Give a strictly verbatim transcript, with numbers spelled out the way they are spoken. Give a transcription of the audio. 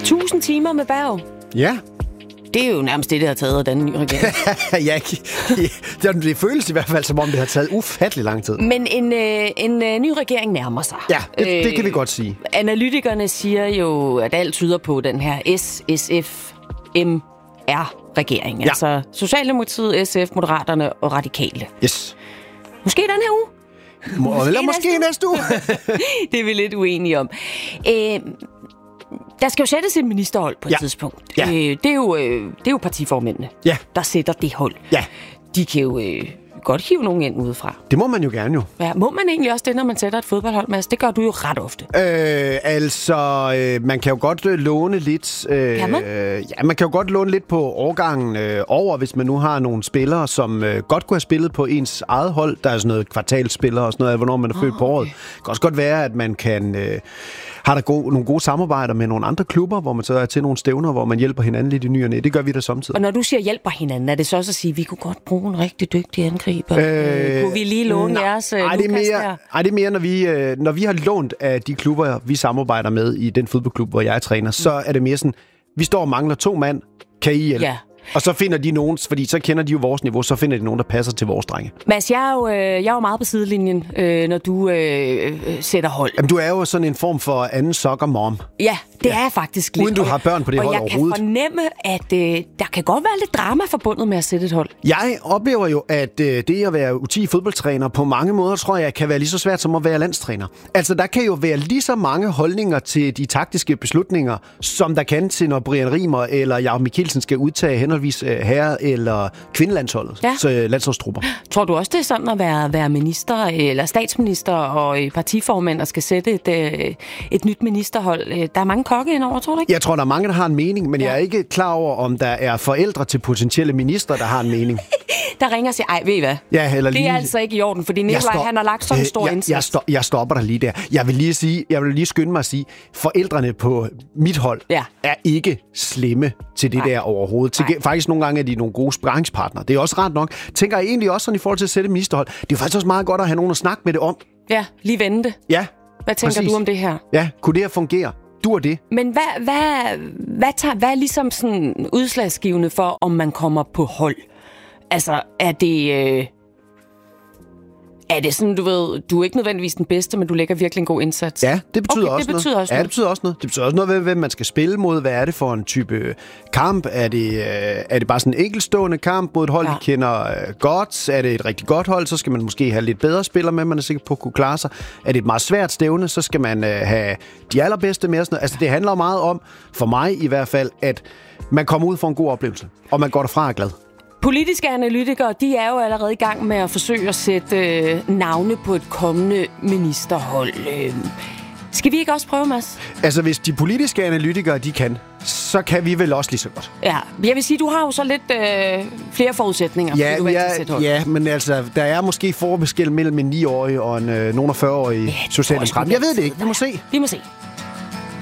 tusind timer med Berg. Ja. Det er jo nærmest det, der har taget af den nye regering. ja, det, det føles i hvert fald, som om det har taget ufattelig lang tid. Men en, øh, en øh, ny regering nærmer sig. Ja, det, det kan vi godt sige. Analytikerne siger jo, at alt tyder på den her S S F M R-regering. Ja. Altså Socialdemokratiet, S F, Moderaterne og Radikale. Yes. Måske den her uge. Må, måske eller måske næste uge. Det er vi lidt uenige om. Øh, der skal jo sættes et ministerhold på et ja. tidspunkt. Ja. Øh, det, er jo, øh, det er jo partiformændene, ja. der sætter det hold. Ja. De kan jo øh, godt hive nogen ind udefra. Det må man jo gerne jo. Ja, må man egentlig også det, når man sætter et fodboldhold, Mads? Det gør du jo ret ofte. Øh, altså, øh, man kan jo godt øh, låne lidt... Øh, kan man? Øh, ja, man kan jo godt låne lidt på årgangen øh, over, hvis man nu har nogle spillere, som øh, godt kunne have spillet på ens eget hold. Der er sådan noget kvartalspillere og sådan noget, hvornår man er født oh, på året. Okay. Det kan også godt være, at man kan... Øh, har der gode, nogle gode samarbejder med nogle andre klubber, hvor man så er til nogle stævner, hvor man hjælper hinanden lidt i ny og næ. Det gør vi da samtidig. Og når du siger hjælper hinanden, er det så også at sige, at vi kunne godt bruge en rigtig dygtig angriber? Øh, kunne vi lige låne nej, jeres ej, det er mere, der? Ej, det er mere, når vi, øh, når vi har lånt af de klubber, vi samarbejder med i den fodboldklub, hvor jeg er træner, mm. så er det mere sådan, vi står og mangler to mand, kan I hjælpe? Ja. Og så finder de nogen, fordi så kender de jo vores niveau, så finder de nogen, der passer til vores drenge. Mads, jeg er jo, øh, jeg er jo meget på sidelinjen, øh, når du øh, øh, sætter hold. Jamen, du er jo sådan en form for anden soccer mom. Ja, det ja. er jeg faktisk lidt. Uden du har børn på det og hold overhovedet. Og jeg kan fornemme, at øh, der kan godt være lidt drama forbundet med at sætte et hold. Jeg oplever jo, at øh, det at være U ti fodboldtræner på mange måder, tror jeg, kan være lige så svært som at være landstræner. Altså, der kan jo være lige så mange holdninger til de taktiske beslutninger, som der kan til, når Brian Rimer eller Jakob Mikkelsen skal udtage henholdsvis øh, herre- eller kvindelandsholdet, ja. så øh, landsholdstrupper. Tror du også, det er sådan at være, være minister eller statsminister og øh, partiformand og skal sætte et, øh, et nyt ministerhold? Der er mange kokke indover, tror du ikke? Jeg tror, der er mange, der har en mening, men ja. jeg er ikke klar over, om der er forældre til potentielle ministre, der har en mening. Der ringer og siger, ej, ved I hvad? Ja, eller det lige... er altså ikke i orden, fordi Nikolaj, han har lagt sådan en stor jeg, indsats. Jeg, stop, jeg stopper dig lige der. Jeg vil lige sige, jeg vil lige skynde mig at sige, forældrene på mit hold ja. er ikke slemme til det Nej. der overhovedet. Til, faktisk nogle gange er de nogle gode sparringspartnere. Det er også ret nok. Tænker jeg egentlig også sådan i forhold til at sætte ministerhold. Det er faktisk også meget godt at have nogen at snakke med det om. Ja, lige vente. Ja. Hvad tænker præcis. du om det her? Ja, kunne det her fungere? Du er det. Men hvad, hvad, hvad, tager, hvad er ligesom sådan udslagsgivende for, om man kommer på hold? Altså, er det... Øh, er det sådan, du ved, du er ikke nødvendigvis den bedste, men du lægger virkelig en god indsats? Ja, det betyder, okay, også, det betyder noget. også ja, noget. det betyder også noget. Det betyder også noget, hvem man skal spille mod. Hvad er det for en type kamp? Er det, er det bare sådan en enkeltstående kamp mod et hold, ja. I kender godt? Er det et rigtig godt hold, så skal man måske have lidt bedre spillere med, man er sikker på at kunne klare sig. Er det et meget svært stævne, så skal man have de allerbedste med. Sådan noget. Altså, det handler meget om, for mig i hvert fald, at man kommer ud for en god oplevelse, og man går derfra og er glad. Politiske analytikere, de er jo allerede i gang med at forsøge at sætte øh, navne på et kommende ministerhold. Øh, skal vi ikke også prøve, Mads? Altså, hvis de politiske analytikere, de kan, så kan vi vel også lige så godt. Ja, jeg vil sige, du har jo så lidt øh, flere forudsætninger. Ja, du ja, ja, men altså, der er måske forskel mellem en ni-årig og en øh, nogen af fyrre-årig ja, socialdemokrat. Jeg ved det ikke. Vi må se. Vi må se.